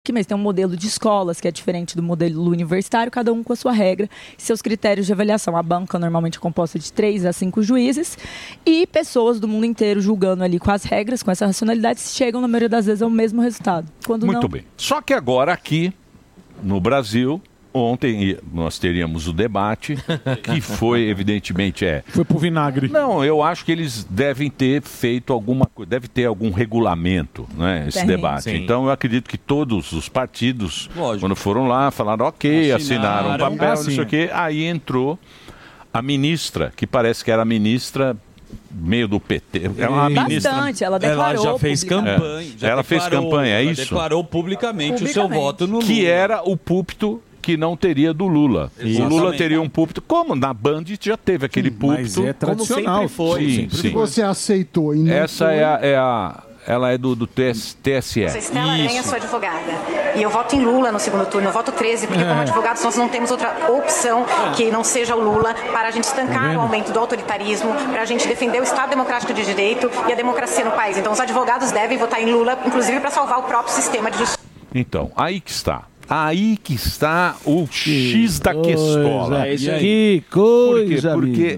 mas tem um modelo de escolas que é diferente do modelo universitário, cada um com a sua regra e seus critérios de avaliação. A banca normalmente é composta de 3 a 5 juízes e pessoas do mundo inteiro julgando ali com as regras, com essa racionalidade, chegam na maioria das vezes ao mesmo resultado. Quando Muito não... bem. Só que agora aqui, no Brasil, ontem nós teríamos o debate, que foi, evidentemente, Foi pro vinagre. Não, eu acho que eles devem ter feito alguma coisa, deve ter algum regulamento, né, esse debate. Sim. Então, eu acredito que todos os partidos, quando foram lá, falaram, ok, assinaram um papel, não sei o quê. Aí entrou a ministra, que parece que era a ministra meio do PT. É uma ministra. Bastante, ela declarou. Ela já fez campanha. Ela fez campanha, é ela isso? declarou publicamente o seu voto no Lula. Que era o púlpito que não teria do Lula. Exatamente. O Lula teria um púlpito, como na Band já teve aquele púlpito. Mas é tradicional. Como sempre foi. Sim. Você aceitou. E não Essa foi... ela é do TSE. Estela Aranha, sou advogada. E eu voto em Lula no segundo turno. Eu voto 13, porque como advogados nós não temos outra opção que não seja o Lula para a gente estancar o aumento do autoritarismo, para a gente defender o Estado Democrático de Direito e a democracia no país. Então os advogados devem votar em Lula, inclusive para salvar o próprio sistema de justiça. Então, aí que está. Aí que está o X da questola. Que coisa, Porque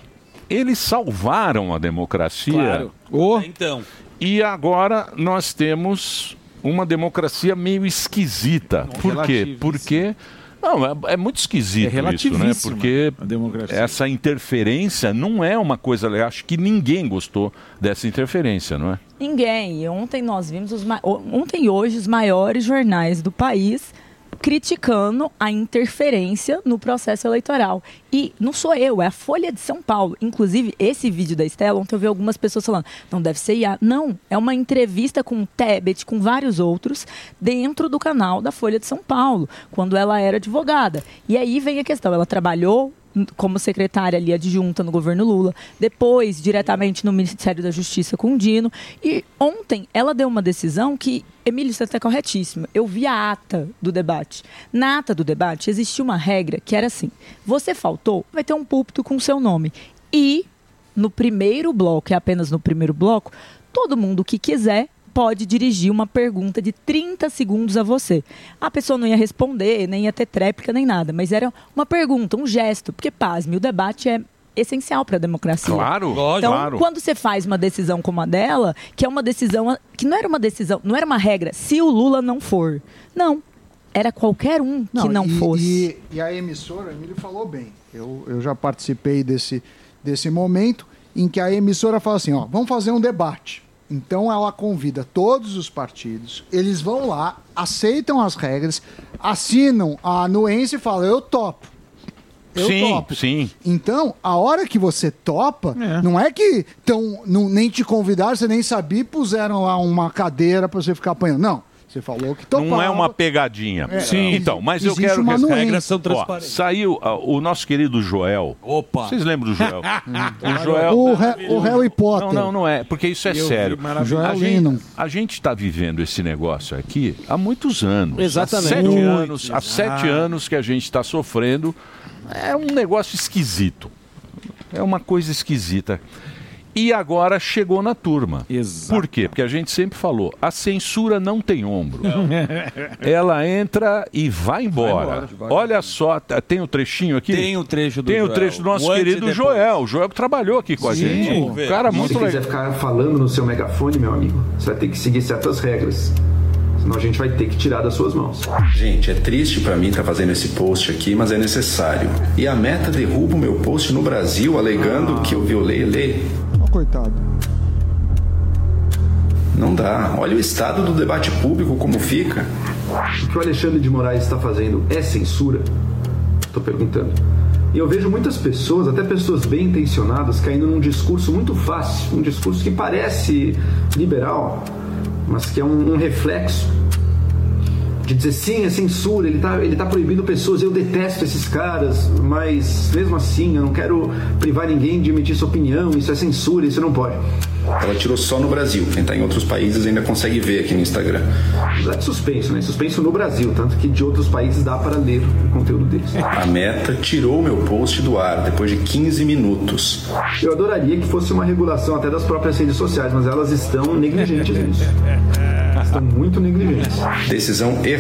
eles salvaram a democracia. Claro. Então. E agora nós temos uma democracia meio esquisita. Por quê? Porque não, é muito esquisito isso, né? Porque essa interferência não é uma coisa legal. Acho que ninguém gostou dessa interferência, não é? Ninguém. Ontem nós vimos, ontem e hoje, os maiores jornais do país criticando a interferência no processo eleitoral. E não sou eu, é a Folha de São Paulo. Inclusive, esse vídeo da Estela, ontem eu vi algumas pessoas falando, não deve ser IA. Não, é uma entrevista com o Tebet, com vários outros, dentro do canal da Folha de São Paulo, quando ela era advogada. E aí vem a questão, ela trabalhou como secretária ali adjunta no governo Lula, depois diretamente no Ministério da Justiça com o Dino, e ontem ela deu uma decisão que, Emílio, você está corretíssimo, eu vi a ata do debate. Na ata do debate existia uma regra que era assim, você faltou, vai ter um púlpito com o seu nome, e no primeiro bloco, é apenas no primeiro bloco, todo mundo que quiser pode dirigir uma pergunta de 30 segundos a você. A pessoa não ia responder, nem ia ter tréplica, nem nada, mas era uma pergunta, um gesto, porque, pasme, o debate é essencial para a democracia. Claro, então, claro. Quando você faz uma decisão como a dela, que é uma decisão, que não era uma decisão, não era uma regra, se o Lula não for. Não, era qualquer um que não fosse. E a emissora, o Emílio falou bem, eu já participei desse momento em que a emissora fala assim, ó, vamos fazer um debate. Então ela convida todos os partidos, eles vão lá, aceitam as regras, assinam a anuência e falam, eu topo. Topo. Sim. Então, a hora que você topa, não é que nem te convidaram, você nem sabia e puseram lá uma cadeira para você ficar apanhando. Não. Você falou que topava. Não é uma pegadinha. Sim. Então, mas eu quero que as regras são transparentes. Saiu o nosso querido Joel. Opa! Vocês lembram do Joel? O Joel. O Harry Potter. Não é, porque isso é sério. A gente está vivendo esse negócio aqui há muitos anos. Exatamente. Há 7 anos que a gente está sofrendo. É um negócio esquisito. É uma coisa esquisita. E agora chegou na turma. Exato. Por quê? Porque a gente sempre falou, a censura não tem ombro. Ela entra e vai embora. Olha só, tem o trechinho aqui? Tem o trecho do Tem Joel. o trecho do nosso querido Joel. O Joel que trabalhou aqui com a gente. Um cara muito legal. Se quiser ficar falando no seu megafone, meu amigo, você vai ter que seguir certas regras. Senão a gente vai ter que tirar das suas mãos. Gente, é triste pra mim estar fazendo esse post aqui, mas é necessário. E a Meta derruba o meu post no Brasil, alegando que eu violei a lei. Coitado. Não dá. Olha o estado do debate público como fica. O que o Alexandre de Moraes está fazendo é censura? Estou perguntando. E eu vejo muitas pessoas, até pessoas bem intencionadas, caindo num discurso muito fácil, um discurso que parece liberal, mas que é um reflexo de dizer sim, é censura, ele tá proibindo pessoas, eu detesto esses caras, mas mesmo assim eu não quero privar ninguém de emitir sua opinião, isso é censura, isso não pode. Ela tirou só no Brasil, quem tá em outros países ainda consegue ver aqui no Instagram. É de suspenso, né? Suspenso no Brasil, tanto que de outros países dá para ler o conteúdo deles. A Meta tirou meu post do ar depois de 15 minutos. Eu adoraria que fosse uma regulação até das próprias redes sociais, mas elas estão negligentes nisso. Estão muito negligentes. Decisão